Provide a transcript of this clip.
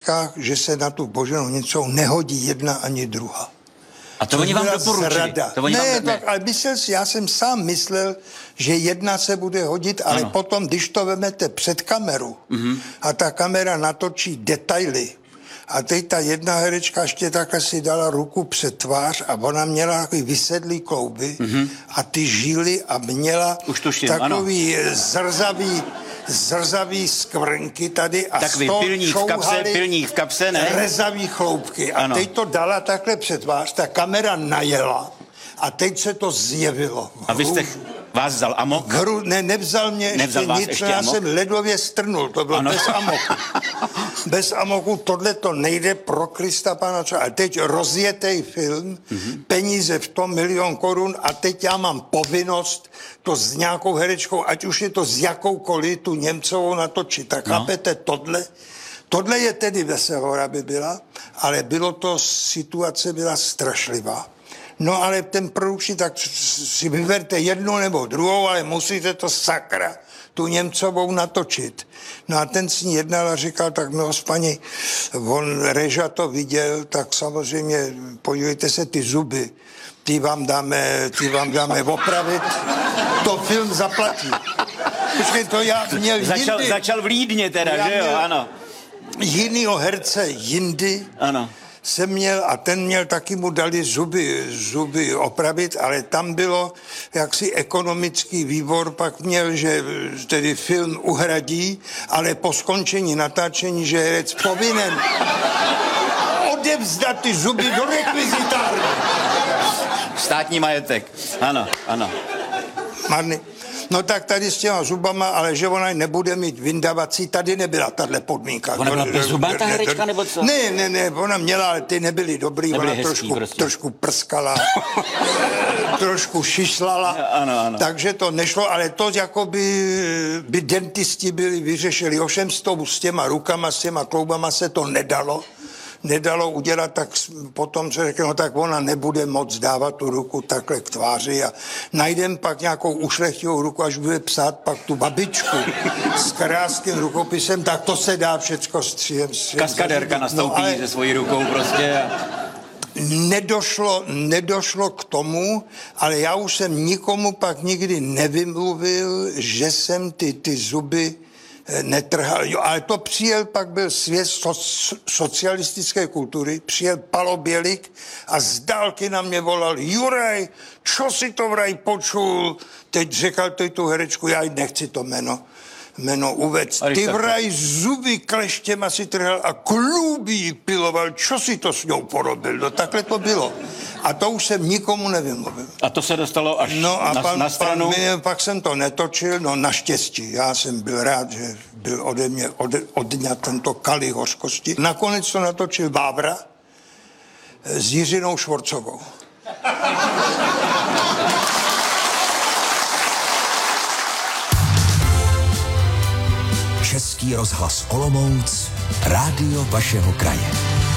herečkách, že se na tu Boženu Němcovou nehodí jedna ani druhá. A to oni vám doporučili? Ale já jsem sám myslel, že jedna se bude hodit, ale potom, když to vemete před kameru a ta kamera natočí detaily, a teď ta jedna herečka ještě takhle si dala ruku před tvář a ona měla takový vysedlý klouby a ty žíly a měla takový zrzavý skvrnky tady a takový pilník v kapse, ne? Rezavý chloupky. A teď to dala takhle před tvář, ta kamera najela a teď se to zjevilo. A vy jste vás vzal amok? Nevzal mě ještě já jsem ledově strnul, to bylo bez amoku. Bez amoku, tohle to nejde pro Krista Pána. A teď rozjetej film, peníze v tom 1 000 000 korun a teď já mám povinnost to s nějakou herečkou, ať už je to s jakoukoliv, tu Němcovou natočit. Tak chápete, tohle je tedy Veselhora by byla, ale situace byla strašlivá. No ale ten produkční, tak si vyberte jednu nebo druhou, ale musíte to sakra, tu Němcovou natočit. No a ten s ní jednal a říkal, tak paní, on Reža to viděl, tak samozřejmě podívejte se ty zuby, ty vám dáme opravit, to film zaplatí. Počkej, to já měl Začal v Lídně teda, že jo, ano. Jinýho herce jindy. Ano. Jsem měl a ten měl taky mu dali zuby opravit, ale tam bylo jaksi ekonomický výbor, pak měl, že tedy film uhradí, ale po skončení natáčení, že herec povinen odevzdat ty zuby do rekvizitárny. Státní majetek, ano. Marný. No tak tady s těma zubama, ale že ona nebude mít vyndavací, tady nebyla tahle podmínka. Ona byla bezzubá ta herečka, nebo co? Ne, ona měla, ale ty nebyly dobrý, nebyly ona hezký, trošku prskala, trošku šišlala, ano. Takže to nešlo, ale to jako by dentisti byli vyřešili. Ovšem s těma rukama, s těma kloubama se to nedalo udělat, tak potom se řekl, no tak ona nebude moc dávat tu ruku takhle k tváři a najdem pak nějakou ušlechtilou ruku, až bude psát pak tu babičku s kráským rukopisem, tak to se dá všecko střihem. Kaskadérka nastoupí se svojí rukou prostě. Nedošlo k tomu, ale já už jsem nikomu pak nikdy nevymluvil, že jsem ty zuby netrhal. Jo, ale to pak byl svět socialistické kultury, přijel Palo Bělik a z dálky na mě volal, Juraj, čo si to vraj počul? Teď řekal tu herečku, já nechci to jméno uvést. Ty vraj zuby kleštěma si trhal a klubí piloval, čo si to s ňou porobil? No takhle to bylo. A to už jsem nikomu nevymluvil. A to se dostalo až na stranu? Pak jsem to netočil, no naštěstí. Já jsem byl rád, že byl ode mě odňat tento kalich hořkosti. Nakonec to natočil Vávra s Jiřinou Švorcovou. Český rozhlas Olomouc, rádio vašeho kraje.